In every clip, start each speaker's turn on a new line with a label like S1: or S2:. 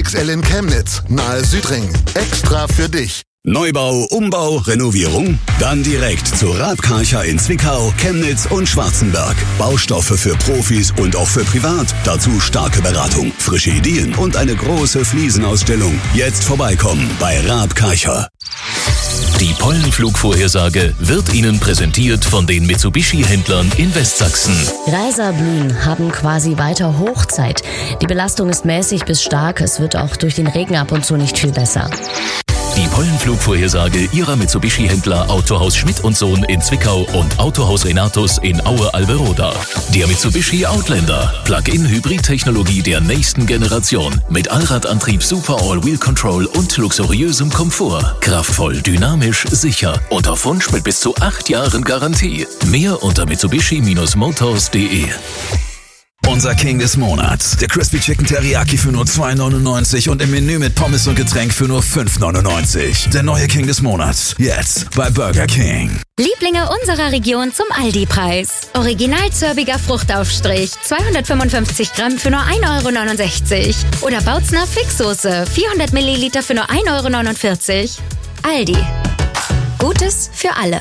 S1: XXL in Chemnitz, nahe Südring. Extra für dich.
S2: Neubau, Umbau, Renovierung? Dann direkt zu Raab Karcher in Zwickau, Chemnitz und Schwarzenberg. Baustoffe für Profis und auch für privat. Dazu starke Beratung, frische Ideen und eine große Fliesenausstellung. Jetzt vorbeikommen bei Raab Karcher.
S3: Die Pollenflugvorhersage wird Ihnen präsentiert von den Mitsubishi-Händlern in Westsachsen.
S4: Reiser blühen haben quasi weiter Hochzeit. Die Belastung ist mäßig bis stark. Es wird auch durch den Regen ab und zu nicht viel besser.
S3: Die Pollenflugvorhersage Ihrer Mitsubishi-Händler Autohaus Schmidt & Sohn in Zwickau und Autohaus Renatus in Aue-Alberoda. Der Mitsubishi Outlander. Plug-in-Hybrid-Technologie der nächsten Generation. Mit Allradantrieb, Super All-Wheel Control und luxuriösem Komfort. Kraftvoll, dynamisch, sicher. Und auf Wunsch mit bis zu 8 Jahren Garantie. Mehr unter mitsubishi-motors.de.
S5: Unser King des Monats. Der Crispy Chicken Teriyaki für nur 2,99 und im Menü mit Pommes und Getränk für nur 5,99. Der neue King des Monats. Jetzt bei Burger King.
S6: Lieblinge unserer Region zum Aldi-Preis. Original zörbiger Fruchtaufstrich, 255 Gramm für nur 1,69 €. Oder Bautzner Fixsoße, 400 Milliliter für nur 1,49 €. Aldi. Gutes für alle.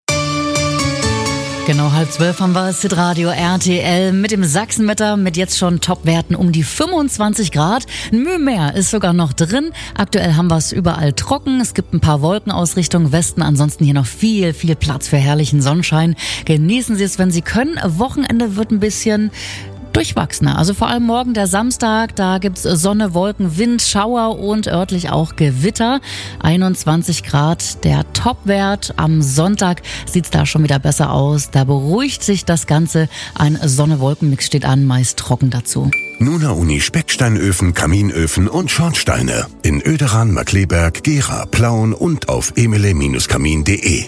S7: Genau 11:30 haben wir Hitradio RTL mit dem Sachsenwetter mit jetzt schon Topwerten um die 25 Grad. Ein Mühe mehr ist sogar noch drin. Aktuell haben wir es überall trocken. Es gibt ein paar Wolken aus Richtung Westen. Ansonsten hier noch viel Platz für herrlichen Sonnenschein. Genießen Sie es, wenn Sie können. Wochenende wird ein bisschen durchwachsener. Also vor allem morgen der Samstag, da gibt's Sonne, Wolken, Wind, Schauer und örtlich auch Gewitter. 21 Grad der Topwert. Am Sonntag sieht's da schon wieder besser aus. Da beruhigt sich das Ganze. Ein Sonne-Wolken-Mix steht an, meist trocken dazu.
S1: Nuna Uni Specksteinöfen, Kaminöfen und Schornsteine. In Oederan, Markleberg, Gera, Plauen und auf emele-kamin.de.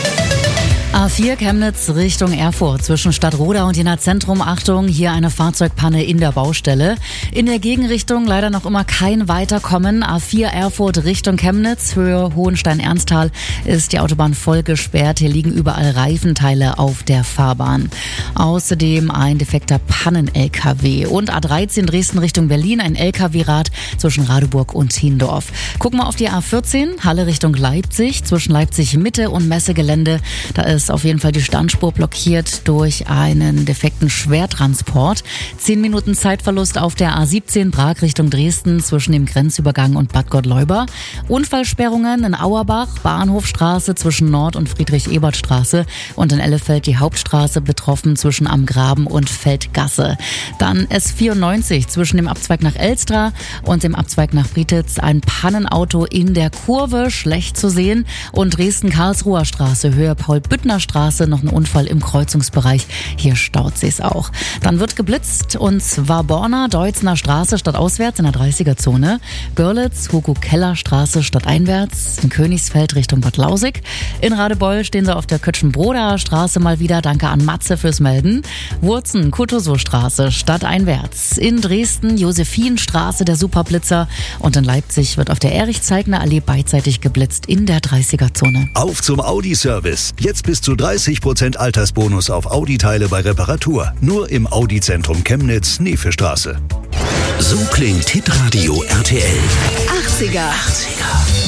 S7: A4 Chemnitz Richtung Erfurt zwischen Stadtroda und Jena Zentrum. Achtung, hier eine Fahrzeugpanne in der Baustelle. In der Gegenrichtung leider noch immer kein Weiterkommen. A4 Erfurt Richtung Chemnitz, Höhe Hohenstein-Ernsthal ist die Autobahn voll gesperrt. Hier liegen überall Reifenteile auf der Fahrbahn. Außerdem ein defekter Pannen-LKW. Und A13 Dresden Richtung Berlin, ein LKW-Rad zwischen Radeburg und Hiendorf. Gucken wir auf die A14, Halle Richtung Leipzig, zwischen Leipzig Mitte und Messegelände. Da ist auf jeden Fall die Standspur blockiert durch einen defekten Schwertransport. 10 Minuten Zeitverlust auf der A17 Prag Richtung Dresden zwischen dem Grenzübergang und Bad Gottleuba. Unfallsperrungen in Auerbach, Bahnhofstraße zwischen Nord- und Friedrich-Ebert-Straße und in Ellefeld die Hauptstraße betroffen zwischen Am Graben und Feldgasse. Dann S94 zwischen dem Abzweig nach Elstra und dem Abzweig nach Brietitz. Ein Pannenauto in der Kurve, schlecht zu sehen. Und Dresden-Karlsruher Straße, Höhe Paul-Büttner Straße, noch ein Unfall im Kreuzungsbereich. Hier staut sich's auch. Dann wird geblitzt und zwar Borna, Deutzner Straße stadtauswärts in der 30er-Zone. Görlitz, Hugo-Keller-Straße stadteinwärts. In Königsfeld Richtung Bad Lausig. In Radebeul stehen sie auf der Kötschenbroder Straße mal wieder. Danke an Matze fürs Melden. Wurzen, Kutusow-Straße stadteinwärts. In Dresden, Josephinstraße, der Superblitzer. Und in Leipzig wird auf der Erich-Zeigner-Allee beidseitig geblitzt in der 30er-Zone.
S2: Auf zum Audi-Service. Jetzt bis zu 30% Altersbonus auf Audi-Teile bei Reparatur. Nur im Audi-Zentrum Chemnitz, Nefestraße.
S3: So klingt Hitradio RTL.
S6: 80er.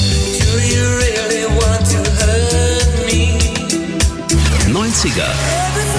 S3: 90er.